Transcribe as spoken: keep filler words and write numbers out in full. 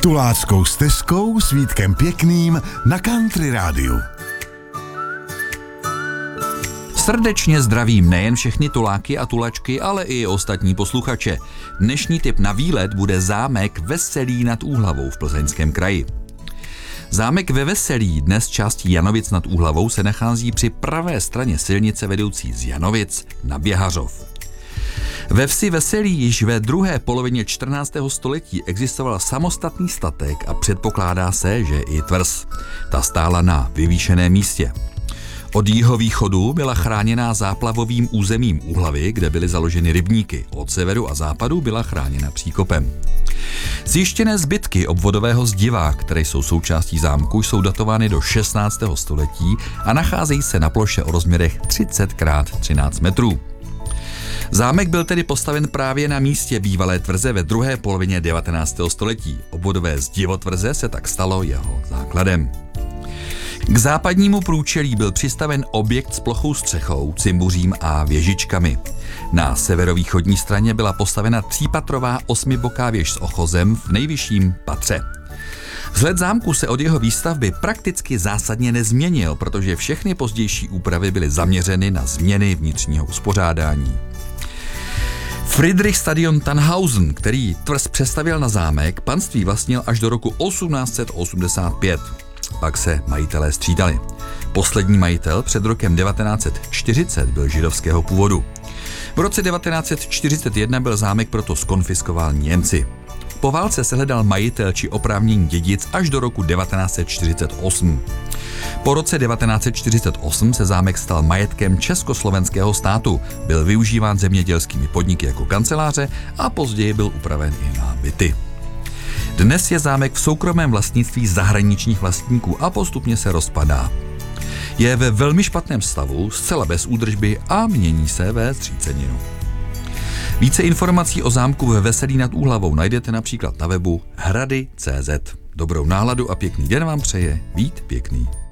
Tuláckou stezkou s Vítkem Pěkným na Country Rádiu. Srdečně zdravím nejen všechny tuláky a tulačky, ale i ostatní posluchače. Dnešní tip na výlet bude zámek Veselí nad Úhlavou v Plzeňském kraji. Zámek ve Veselí, dnes částí Janovic nad Úhlavou, se nachází při pravé straně silnice vedoucí z Janovic na Běhařov. Ve vsi Veselí již ve druhé polovině čtrnáctého století existoval samostatný statek a předpokládá se, že i tvrz. Ta stála na vyvýšeném místě. Od jihovýchodu byla chráněná záplavovým územím Úhlavy, kde byly založeny rybníky. Od severu a západu byla chráněna příkopem. Zjištěné zbytky obvodového zdiva, které jsou součástí zámku, jsou datovány do šestnáctého století a nacházejí se na ploše o rozměrech třicet krát třináct metrů. Zámek byl tedy postaven právě na místě bývalé tvrze ve druhé polovině devatenáctého století. Obvodové zdivo tvrze se tak stalo jeho základem. K západnímu průčelí byl přistaven objekt s plochou střechou, cimbuřím a věžičkami. Na severovýchodní straně byla postavena třípatrová osmiboká věž s ochozem v nejvyšším patře. Vzhled zámku se od jeho výstavby prakticky zásadně nezměnil, protože všechny pozdější úpravy byly zaměřeny na změny vnitřního uspořádání. Friedrichstadion Tannhausen, který tvrz přestavěl na zámek, panství vlastnil až do roku osmnáct set osmdesát pět. Pak se majitelé střídali. Poslední majitel před rokem devatenáct set čtyřicet byl židovského původu. V roce devatenáct set čtyřicet jedna byl zámek proto zkonfiskován Němci. Po válce se hledal majitel či oprávněný dědic až do roku devatenáct set čtyřicet osm. Po roce devatenáct set čtyřicet osm se zámek stal majetkem československého státu, byl využíván zemědělskými podniky jako kanceláře a později byl upraven i na byty. Dnes je zámek v soukromém vlastnictví zahraničních vlastníků a postupně se rozpadá. Je ve velmi špatném stavu, zcela bez údržby a mění se ve zříceninu. Více informací o zámku ve Veselí nad Úhlavou najdete například na webu hrady tečka cé zet. Dobrou náladu a pěkný den vám přeje Vít Pěkný.